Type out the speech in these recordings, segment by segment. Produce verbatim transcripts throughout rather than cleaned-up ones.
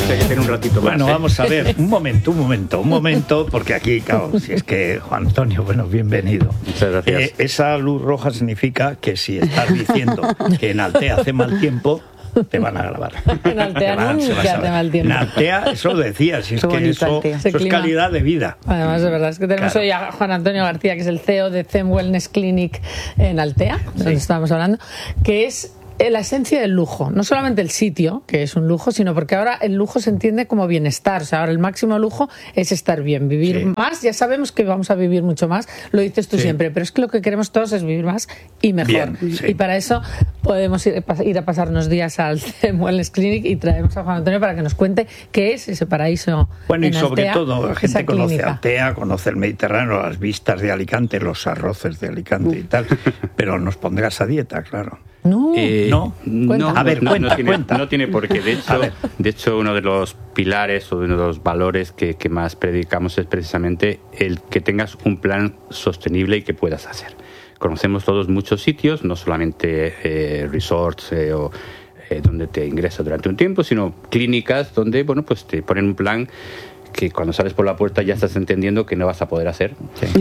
sea que tiene un ratito más. Bueno, ¿eh? vamos a ver, un momento, un momento, un momento, porque aquí, claro, si es que, Juan Antonio, bueno, bienvenido. Muchas gracias. Eh, esa luz roja significa que si estás diciendo que en Altea hace mal tiempo, te van a grabar. En Altea Te nunca van- se va a hace saber. mal tiempo. En Altea, eso lo decía, si es Qué que bonito eso, Altea. eso Ese es clima. calidad de vida. Además, de verdad, es que tenemos Claro. hoy a Juan Antonio García, que es el C E O de Zen Wellness Clinic en Altea, de donde estábamos hablando, que es la esencia del lujo. No solamente el sitio, que es un lujo, sino porque ahora el lujo se entiende como bienestar. O sea, ahora el máximo lujo es estar bien, vivir Sí. más. Ya sabemos que vamos a vivir mucho más, lo dices tú Sí. siempre, pero es que lo que queremos todos es vivir más y mejor. Bien, sí. Y para eso podemos ir, ir a pasarnos días al Zen Wellness Clinic y traemos a Juan Antonio para que nos cuente qué es ese paraíso. Bueno, y en sobre Altea, todo, la esa gente conoce clínica. Altea, conoce el Mediterráneo, las vistas de Alicante, los arroces de Alicante y tal, pero nos pondrás a dieta, claro. No. Eh, No. no, A ver, no, cuenta, no tiene, cuenta. no tiene por qué. De A hecho, ver. de hecho, uno de los pilares o uno de los valores que, que más predicamos es precisamente el que tengas un plan sostenible y que puedas hacer. Conocemos todos muchos sitios, no solamente eh, resorts eh, o eh, donde te ingresas durante un tiempo, sino clínicas donde, bueno, pues te ponen un plan que cuando sales por la puerta ya estás entendiendo que no vas a poder hacer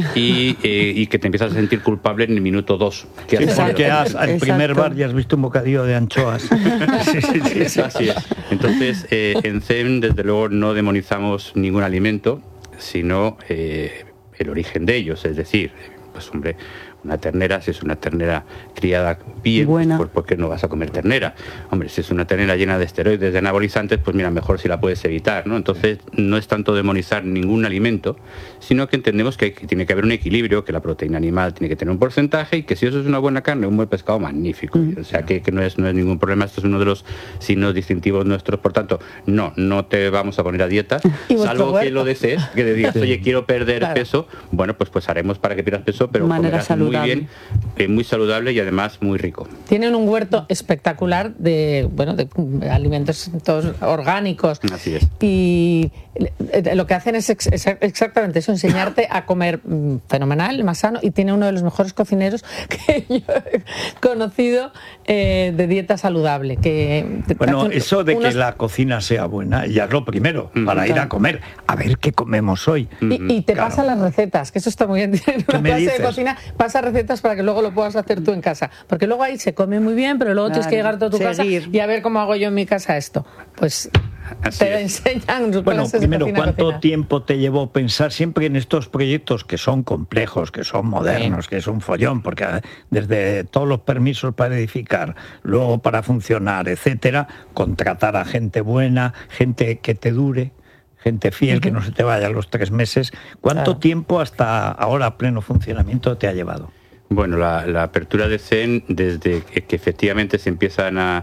y, eh, y que te empiezas a sentir culpable en el minuto dos. Que Sí, has Exacto. porque has, al primer Exacto. bar ya has visto un bocadillo de anchoas. Sí, sí, sí, sí. Así es. Entonces, eh, en Zen, desde luego, no demonizamos ningún alimento, sino eh, el origen de ellos. Es decir, pues hombre, una ternera, si es una ternera criada bien, Buena. pues ¿por qué no vas a comer ternera? Hombre, si es una ternera llena de esteroides, de anabolizantes, pues mira, mejor si la puedes evitar, ¿no? Entonces, no es tanto demonizar ningún alimento, sino que entendemos que, hay- que tiene que haber un equilibrio, que la proteína animal tiene que tener un porcentaje y que si eso es una buena carne, un buen pescado, magnífico. O sea, que, que no, es, no es ningún problema. Esto es uno de los signos distintivos nuestros. Por tanto, no, no te vamos a poner a dieta, Y vuestro salvo que huerto. lo desees, que le digas, oye, quiero perder Claro. peso. Bueno, pues, pues haremos para que pierdas peso, pero Manera comerás saludable. muy bien, eh, muy saludable y además muy rico. Tienen un huerto espectacular de, bueno, de alimentos todos orgánicos. Así es. Y eh, lo que hacen es ex- ex- exactamente eso, enseñarte a comer mm, fenomenal, más sano, y tiene uno de los mejores cocineros que yo he conocido eh, de dieta saludable. Que te- te Bueno, hacen eso de que unos- la cocina sea buena, ya es lo primero, para ir a comer, a ver qué comemos hoy. Y, y te Claro. pasa las recetas, que eso está muy bien. Tiene una me clase dices? de cocina, pasa recetas para que luego lo puedas hacer tú en casa. Porque luego ahí se come muy bien, pero luego tienes que Claro, llegar tú a tu seguir. casa y a ver cómo hago yo en mi casa esto. Pues Así te es. enseñan sus Bueno, clases de primero, cocina, ¿cuánto cocina. tiempo te llevó pensar siempre en estos proyectos que son complejos, que son modernos, que es un follón, porque ah, desde todos los permisos para edificar, luego para funcionar, etcétera, contratar a gente buena, gente que te dure, gente fiel, que no se te vaya a los tres meses? ¿Cuánto Claro. tiempo hasta ahora pleno funcionamiento te ha llevado? Bueno, la, la apertura de Zen, desde que, que efectivamente se empiezan a,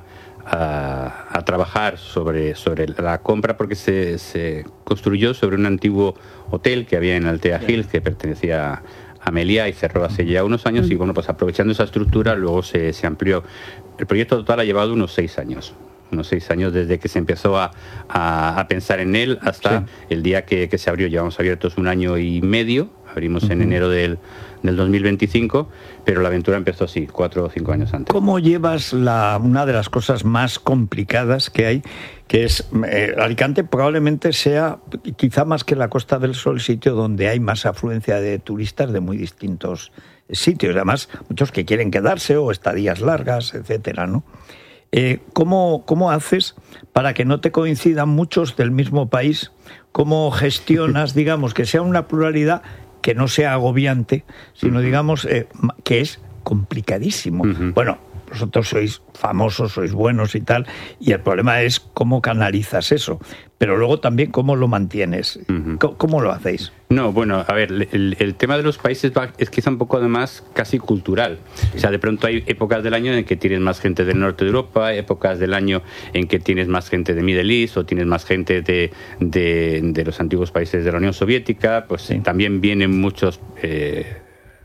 a, a trabajar sobre, sobre la compra, porque se, se construyó sobre un antiguo hotel que había en Altea Hills, que pertenecía a Meliá y cerró hace ya unos años, y bueno, pues aprovechando esa estructura, luego se, se amplió. El proyecto total ha llevado unos seis años. Unos seis años desde que se empezó a, a, a pensar en él hasta Sí. el día que, que se abrió. Llevamos abiertos un año y medio, abrimos en enero del, del dos mil veinticinco, pero la aventura empezó así, cuatro o cinco años antes. ¿Cómo llevas la, una de las cosas más complicadas que hay, que es eh, Alicante probablemente sea, quizá más que la Costa del Sol, el sitio donde hay más afluencia de turistas de muy distintos sitios, además muchos que quieren quedarse o estadías largas, etcétera, ¿no? Eh, ¿cómo, ¿Cómo haces para que no te coincidan muchos del mismo país? ¿Cómo gestionas, digamos, que sea una pluralidad que no sea agobiante, sino, digamos, eh, que es complicadísimo? Uh-huh. Bueno, vosotros sois famosos, sois buenos y tal, y el problema es cómo canalizas eso, pero luego también cómo lo mantienes. Uh-huh. ¿Cómo, cómo lo hacéis? No, bueno, a ver, el, el tema de los Países Bajos es quizá un poco además casi cultural. O sea, de pronto hay épocas del año en que tienes más gente del norte de Europa, épocas del año en que tienes más gente de Middle East o tienes más gente de, de, de los antiguos países de la Unión Soviética, pues Sí. también vienen muchos eh,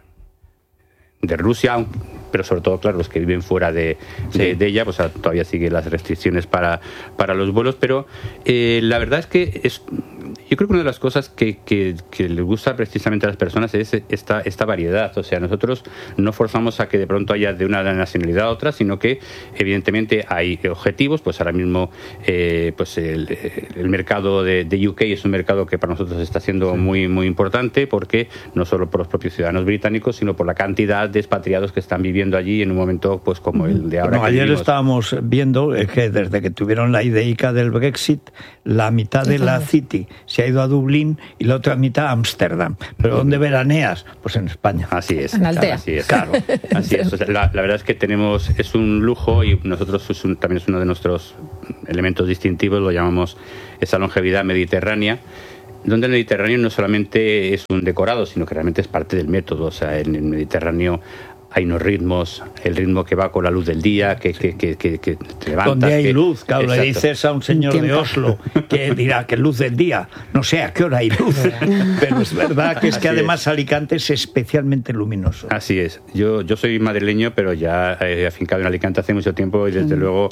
de Rusia, pero sobre todo, claro, los que viven fuera de, Sí. de, de ella, pues todavía siguen las restricciones para, para los vuelos, pero eh, la verdad es que es yo creo que una de las cosas que, que, que les gusta precisamente a las personas es esta, esta variedad. O sea, nosotros no forzamos a que de pronto haya de una nacionalidad a otra, sino que evidentemente hay objetivos. Pues ahora mismo eh, pues el, el mercado de, de U K es un mercado que para nosotros está siendo muy, muy importante, porque no solo por los propios ciudadanos británicos, sino por la cantidad de expatriados que están viviendo allí en un momento pues como el de ahora. Bueno, que ayer vivimos. Estábamos viendo que desde que tuvieron la ideica del Brexit, la mitad de la City se ha ido a Dublín y la otra mitad a Ámsterdam. ¿Pero dónde veraneas? Pues en España. Así es. En Altea. Así es. Claro. Así es. O sea, la, la verdad es que tenemos, es un lujo, y nosotros es un, también es uno de nuestros elementos distintivos, lo llamamos esa longevidad mediterránea, donde el Mediterráneo no solamente es un decorado, sino que realmente es parte del método. O sea, en el Mediterráneo hay unos ritmos, el ritmo que va con la luz del día, que, que, que, que, que te levantas. Donde hay que, luz, claro, exacto. le dices a un señor de Oslo que dirá que luz del día, no sé a qué hora hay luz, pero es verdad que es que Así además es. Alicante es especialmente luminoso. Así es. Yo, yo soy madrileño, pero ya he afincado en Alicante hace mucho tiempo, y desde mm. luego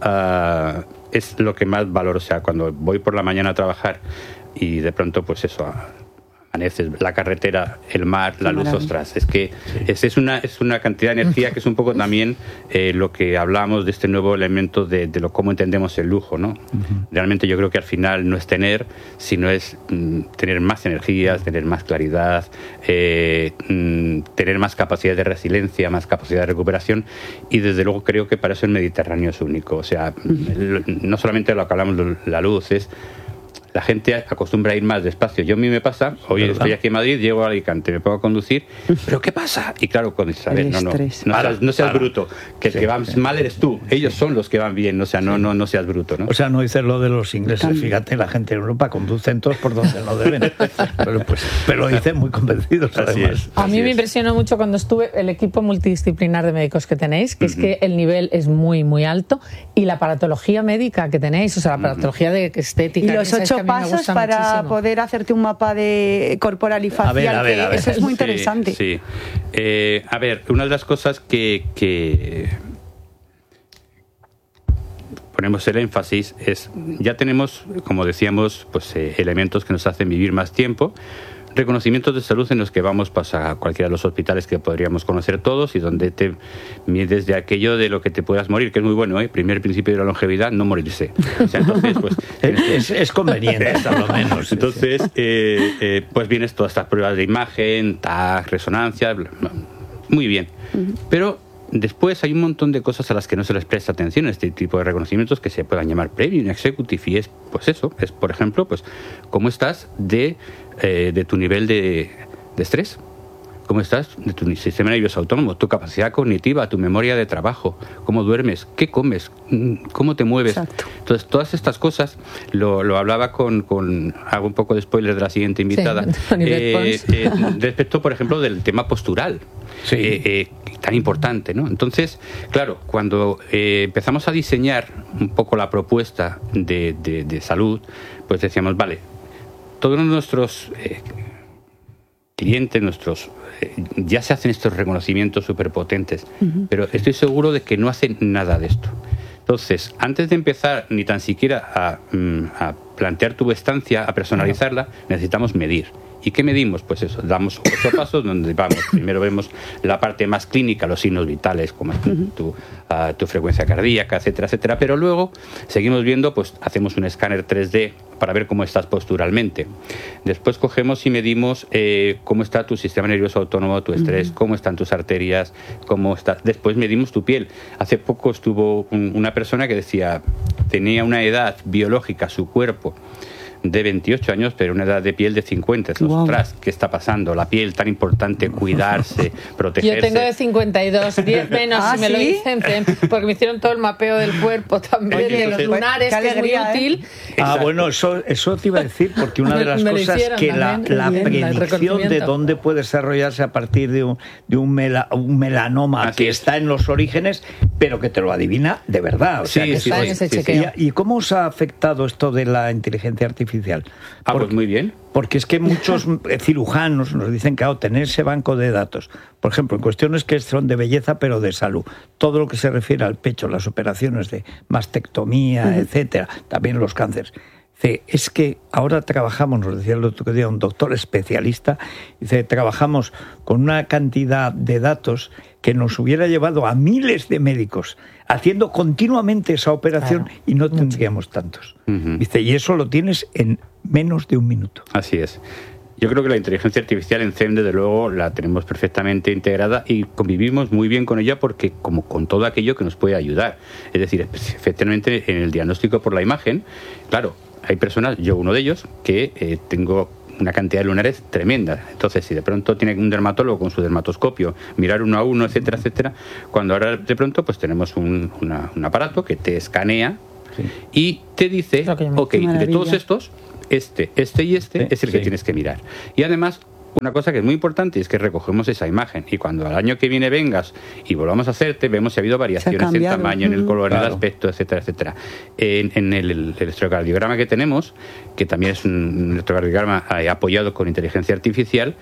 uh, es lo que más valoro. O sea, cuando voy por la mañana a trabajar y de pronto, pues eso, amaneces, la carretera, el mar, la luz, ostras, es que sí. es, es, una, es una cantidad de energía que es un poco también eh, lo que hablamos de este nuevo elemento de, de lo cómo entendemos el lujo, ¿no? Uh-huh. Realmente yo creo que al final no es tener, sino es mm, tener más energías, tener más claridad, eh, mm, tener más capacidad de resiliencia, más capacidad de recuperación, y desde luego creo que para eso el Mediterráneo es único. O sea, uh-huh. no solamente lo que hablamos de la luz, es la gente acostumbra a ir más despacio. Yo a mí me pasa, hoy estoy aquí en Madrid, llego a Alicante, me pongo a conducir, ¿pero qué pasa? Y claro, cuando dices, a ver, no, no, no seas, no seas bruto, que el sí, que va sí. mal eres tú, ellos sí. son los que van bien, o sea, no, no, no seas bruto, ¿no? O sea, no dices lo de los ingleses, fíjate, la gente en Europa conducen todos por donde no deben, pero, pues, pero lo dicen muy convencidos, así además. Es, a mí es. me impresionó mucho cuando estuve, el equipo multidisciplinar de médicos que tenéis, que uh-huh. es que el nivel es muy, muy alto, y la aparatología médica que tenéis, o sea, la aparatología uh-huh. de estética. Y los ocho pasos para muchísimo. poder hacerte un mapa de corporal y facial, a ver, a ver, a ver. Eso es muy interesante. Sí, sí. Eh, a ver, una de las cosas que, que ponemos el énfasis es, ya tenemos, como decíamos, pues eh, elementos que nos hacen vivir más tiempo, reconocimientos de salud en los que vamos pues, a cualquiera de los hospitales que podríamos conocer todos, y donde te mides de aquello de lo que te puedas morir, que es muy bueno, ¿eh? Primer principio de la longevidad, no morirse. O sea, entonces, pues, es, es conveniente, a lo menos. Entonces, eh, eh, pues vienes todas estas pruebas de imagen, T A C, resonancia, muy bien. Uh-huh. Pero después hay un montón de cosas a las que no se les presta atención, este tipo de reconocimientos que se puedan llamar Premium Executive, y es, pues eso, es por ejemplo, pues cómo estás de, eh, de tu nivel de, de estrés, cómo estás de tu sistema nervioso autónomo, tu capacidad cognitiva, tu memoria de trabajo, cómo duermes, qué comes, cómo te mueves. Exacto. Entonces, todas estas cosas, lo, lo hablaba con, con, hago un poco de spoiler de la siguiente invitada, sí, eh, eh, respecto, por ejemplo, del tema postural. Sí. Eh, eh, tan importante, ¿no? Entonces, claro, cuando eh, empezamos a diseñar un poco la propuesta de, de, de salud, pues decíamos, vale, todos nuestros eh, clientes, nuestros eh, ya se hacen estos reconocimientos superpotentes, uh-huh. pero estoy seguro de que no hacen nada de esto. Entonces, antes de empezar ni tan siquiera a, a plantear tu estancia, a personalizarla, necesitamos medir. ¿Y qué medimos? Pues eso, damos ocho pasos donde vamos. Primero vemos la parte más clínica, los signos vitales, como uh-huh. tu, uh, tu frecuencia cardíaca, etcétera, etcétera. Pero luego seguimos viendo, pues hacemos un escáner tres D para ver cómo estás posturalmente. Después cogemos y medimos eh, cómo está tu sistema nervioso autónomo, tu estrés, uh-huh. cómo están tus arterias, cómo está. Después medimos tu piel. Hace poco estuvo un, una persona que decía, tenía una edad biológica, su cuerpo, de veintiocho años, pero una edad de piel de cincuenta. Wow. Ostras, ¿qué está pasando? La piel tan importante, cuidarse, protegerse. Yo tengo de cincuenta y dos, diez menos, ¿Ah, si me ¿sí? lo dicen, porque me hicieron todo el mapeo del cuerpo también, Oye, de los pues, lunares, que es muy útil. ¿eh? Ah, bueno, eso, eso te iba a decir, porque una de las me, me cosas que la, la predicción de dónde puede desarrollarse a partir de un, de un, mela, un melanoma Así que es. está en los orígenes, pero que te lo adivina de verdad. O sea, sí, que sí, sí, ese sí, sí. ¿Y, ¿Y cómo os ha afectado esto de la inteligencia artificial? Ah, porque, pues muy bien. Porque es que muchos cirujanos nos dicen que claro, tener ese banco de datos, por ejemplo, en cuestiones que son de belleza pero de salud, todo lo que se refiere al pecho, las operaciones de mastectomía, uh-huh. etcétera, también los cánceres, Dice, es que ahora trabajamos, nos decía el otro día un doctor especialista, dice, trabajamos con una cantidad de datos que nos hubiera llevado a miles de médicos haciendo continuamente esa operación, claro, y no tendríamos tantos. Uh-huh. Dice, y eso lo tienes en menos de un minuto. Así es. Yo creo que la inteligencia artificial en C E M, desde luego, la tenemos perfectamente integrada y convivimos muy bien con ella porque, como con todo aquello que nos puede ayudar. Es decir, efectivamente, en el diagnóstico por la imagen, claro, hay personas, yo uno de ellos, que eh, tengo una cantidad de lunares tremenda. Entonces, si de pronto tiene un dermatólogo con su dermatoscopio, mirar uno a uno, etcétera, etcétera, cuando ahora de pronto pues tenemos un, una, un aparato que te escanea, sí, y te dice, ok, de todos estos, este, este y este sí, es el que sí tienes que mirar. Y además, una cosa que es muy importante es que recogemos esa imagen y cuando al año que viene vengas y volvamos a hacerte, vemos si ha habido variaciones en tamaño, en el color, claro, en el aspecto, etcétera, etcétera. En, en el, el electrocardiograma que tenemos, que también es un electrocardiograma eh, apoyado con inteligencia artificial,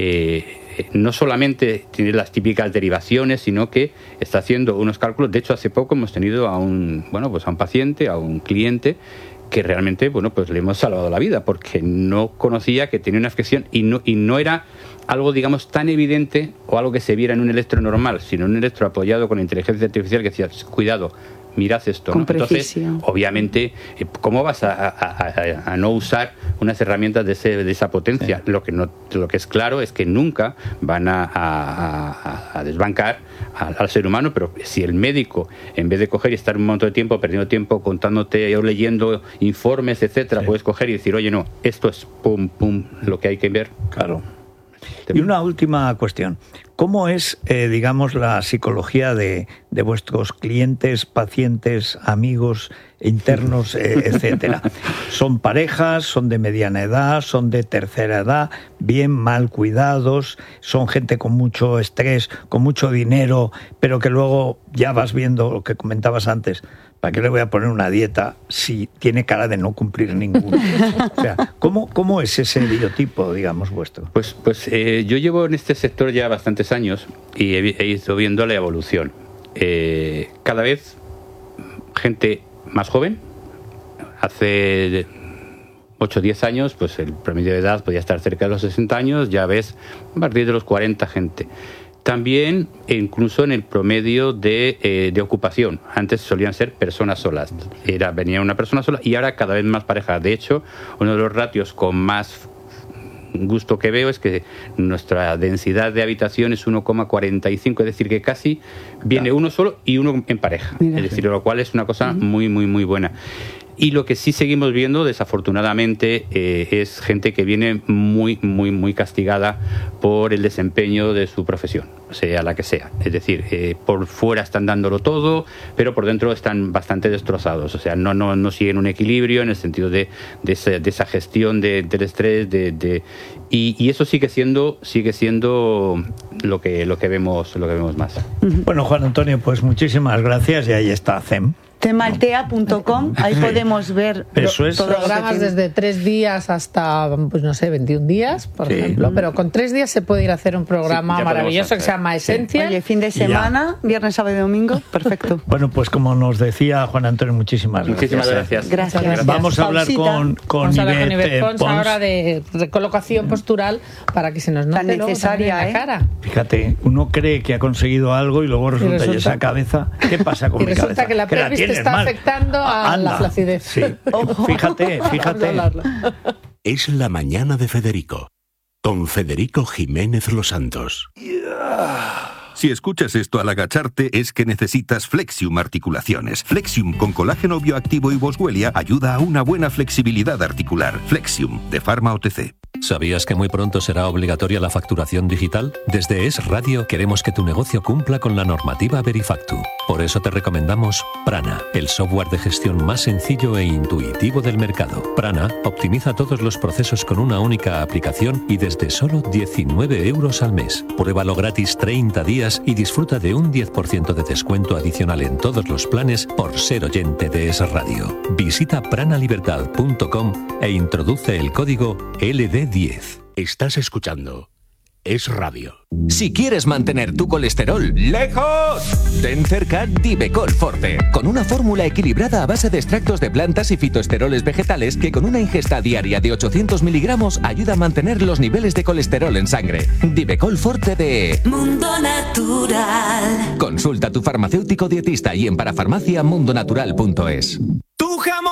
eh, no solamente tiene las típicas derivaciones, sino que está haciendo unos cálculos. De hecho, hace poco hemos tenido a un, bueno, pues a un paciente, a un cliente, que realmente, bueno, pues le hemos salvado la vida porque no conocía que tenía una afección y no, y no era algo, digamos, tan evidente o algo que se viera en un electro normal, sino en un electro apoyado con inteligencia artificial que decía, cuidado, mirad esto, ¿no? Entonces, obviamente, ¿cómo vas a, a, a, a no usar unas herramientas de, ese, de esa potencia? Sí. Lo que no, lo que es claro es que nunca van a, a, a desbancar al, al ser humano, pero si el médico, en vez de coger y estar un montón de tiempo, perdiendo tiempo contándote o leyendo informes, etcétera, sí, puedes coger y decir, oye, no, esto es pum, pum, lo que hay que ver. Claro. Y una última cuestión. ¿Cómo es, eh, digamos, la psicología de, de vuestros clientes, pacientes, amigos, internos, eh, etcétera? ¿Son parejas? ¿Son de mediana edad? ¿Son de tercera edad? ¿Bien, mal cuidados? ¿Son gente con mucho estrés, con mucho dinero, pero que luego ya vas viendo lo que comentabas antes? ¿Para qué le voy a poner una dieta si tiene cara de no cumplir ninguno? O sea, ¿cómo, cómo es ese biotipo, digamos, vuestro? Pues, pues eh, yo llevo en este sector ya bastantes años y he, he ido viendo la evolución. Eh, cada vez gente más joven. Hace ocho o diez años, pues el promedio de edad podía estar cerca de los sesenta años, ya ves, a partir de los cuarenta gente. También, incluso en el promedio de, eh, de ocupación. Antes solían ser personas solas. Era, venía una persona sola y ahora cada vez más parejas. De hecho, uno de los ratios con más gusto que veo es que nuestra densidad de habitación es uno coma cuarenta y cinco, es decir, que casi viene uno solo y uno en pareja. Mira, es decir, lo cual es una cosa muy, muy, muy buena. Y lo que sí seguimos viendo, desafortunadamente, eh, es gente que viene muy, muy, muy castigada por el desempeño de su profesión, sea la que sea. Es decir, eh, por fuera están dándolo todo, pero por dentro están bastante destrozados. O sea, no, no, no siguen un equilibrio en el sentido de, de, ese, de esa gestión de, del estrés, de, de y, y eso sigue siendo, sigue siendo lo que, lo que vemos, lo que vemos más. Bueno, Juan Antonio, pues muchísimas gracias y ahí está C E M. Cemaltea punto com, ahí podemos ver Eso es. programas desde tres días hasta, pues no sé, veintiún días, por sí. ejemplo, pero con tres días se puede ir a hacer un programa sí, maravilloso que se llama Esencia. Oye, fin de semana, ya. viernes, sábado y domingo, perfecto. Bueno, pues como nos decía Juan Antonio, muchísimas gracias. Muchísimas gracias. Gracias. gracias. Vamos a hablar con, con Ivette Pons ahora de recolocación postural para que se nos note tan necesaria, luego, ¿eh? la cara. Fíjate, uno cree que ha conseguido algo y luego resulta, y resulta que esa cabeza, ¿qué pasa con y mi resulta cabeza? que la pelvis te está mal. afectando a Anda. la flacidez. Sí. Fíjate, fíjate. Es la mañana de Federico, con Federico Jiménez Los Santos. Yeah. Si escuchas esto al agacharte es que necesitas Flexium Articulaciones. Flexium con colágeno bioactivo y Boswellia ayuda a una buena flexibilidad articular. Flexium, de Pharma O T C. ¿Sabías que muy pronto será obligatoria la facturación digital? Desde Es Radio queremos que tu negocio cumpla con la normativa Verifactu. Por eso te recomendamos Prana, el software de gestión más sencillo e intuitivo del mercado. Prana optimiza todos los procesos con una única aplicación y desde solo diecinueve euros al mes. Pruébalo gratis treinta días y disfruta de un diez por ciento de descuento adicional en todos los planes por ser oyente de Es Radio. Visita pranalibertad punto com e introduce el código L D diez. Estás escuchando es radio. Si quieres mantener tu colesterol lejos, ten cerca Divecol Forte, con una fórmula equilibrada a base de extractos de plantas y fitoesteroles vegetales que con una ingesta diaria de ochocientos miligramos ayuda a mantener los niveles de colesterol en sangre. Divecol Forte de Mundo Natural. Consulta a tu farmacéutico dietista y en parafarmacia mundonatural punto es.